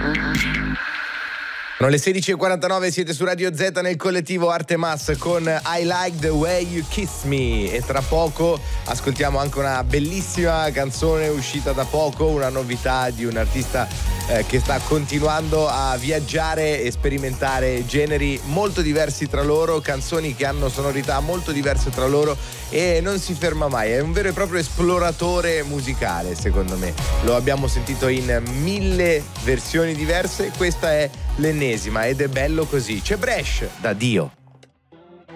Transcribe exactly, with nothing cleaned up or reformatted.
Sono le sedici e quarantanove, siete su Radio Z nel collettivo Artemas con I Like the Way You Kiss Me, e tra poco ascoltiamo anche una bellissima canzone uscita da poco, una novità di un artista eh, che sta continuando a viaggiare e sperimentare generi molto diversi tra loro, canzoni che hanno sonorità molto diverse tra loro e non si ferma mai, è un vero e proprio esploratore musicale, secondo me. Lo abbiamo sentito in mille versioni diverse, questa è l'ennesima ed è bello così. C'è Bresh da Dio.